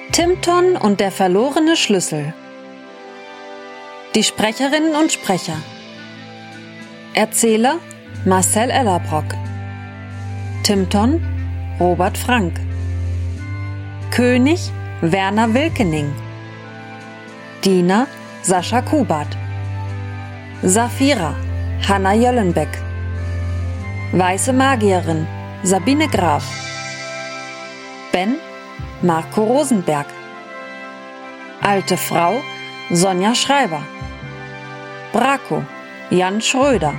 Timton und der verlorene Schlüssel. Die Sprecherinnen und Sprecher. Erzähler Marcel Ellerbrock. Timton Robert Frank. König Werner Wilkening. Diener Sascha Kubat. Saphira Hanna Jöllenbeck. Weiße Magierin Sabine Graf. Ben Marco Rosenberg. Alte Frau Sonja Schreiber. Braco Jan Schröder.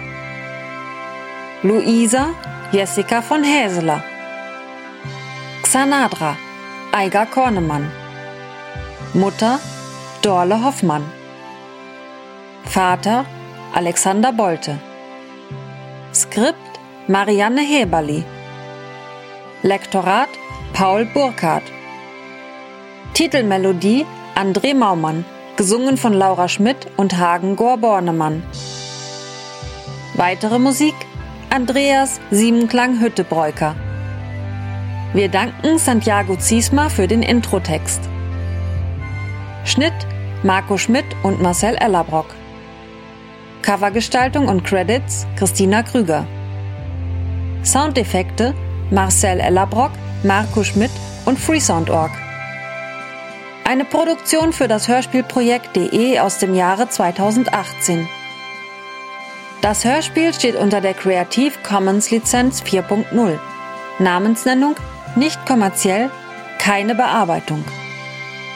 Luisa Jessica von Häseler. Xanadra Eiger Kornemann. Mutter Dorle Hoffmann. Vater Alexander Bolte. Skript Marianne Heberli. Lektorat Paul Burkhardt. Titelmelodie André Maumann, gesungen von Laura Schmidt und Hagen Gohr-Bornemann. Weitere Musik Andreas Siebenklang Hüttebreuker. Wir danken Santiago Ziesma für den Introtext. Schnitt Marco Schmidt und Marcel Ellerbrock. Covergestaltung und Credits Christina Krüger. Soundeffekte Marcel Ellerbrock, Marco Schmidt und Freesound.org. Eine Produktion für das Hörspielprojekt.de aus dem Jahre 2018. Das Hörspiel steht unter der Creative Commons Lizenz 4.0. Namensnennung nicht kommerziell, keine Bearbeitung.